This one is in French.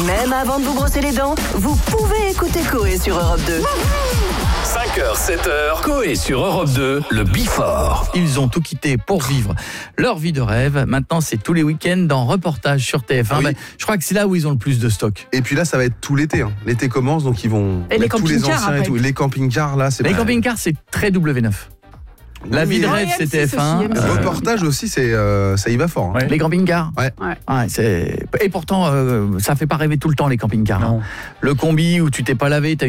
Même avant de vous brosser les dents, vous pouvez écouter Coé sur Europe 2. 5h, 7h, Coé sur Europe 2, le Before. Ils ont tout quitté pour vivre leur vie de rêve. Maintenant, c'est tous les week-ends dans Reportage sur TF1. Ah oui. Je crois que c'est là où ils ont le plus de stock. Et puis là, ça va être tout l'été. L'été commence, donc ils vont Et les mettre tous les camping-cars, anciens et après. tout. Les camping-cars, là, c'est Les pas... camping-cars, c'est très W9. La vie de rêve, c'est M6 TF1. aussi, Le reportage aussi, ça y va fort. Les camping-cars. Ouais. Et pourtant, ça fait pas rêver tout le temps, les camping-cars. Le combi où tu t'es pas lavé, t'as